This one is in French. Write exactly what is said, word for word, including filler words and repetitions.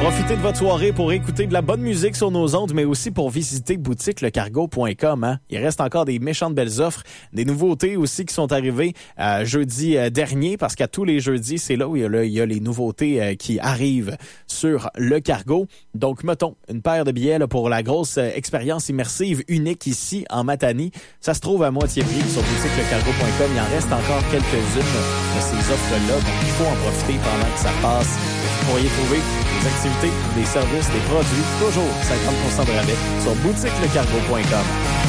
Profitez de votre soirée pour écouter de la bonne musique sur nos ondes, mais aussi pour visiter boutique le cargo point com. Hein. Il reste encore des méchantes belles offres, des nouveautés aussi qui sont arrivées euh, jeudi euh, dernier, parce qu'à tous les jeudis, c'est là où il y a, là, il y a les nouveautés euh, qui arrivent sur le cargo. Donc, mettons, une paire de billets là, pour la grosse euh, expérience immersive unique ici en Matanie. Ça se trouve à moitié prix sur boutique le cargo point com. Il en reste encore quelques-unes de ces offres-là, donc il faut en profiter pendant que ça passe. Vous pourriez trouver des activités, des services, des produits, toujours cinquante pour cent de rabais sur boutique le cargo point com.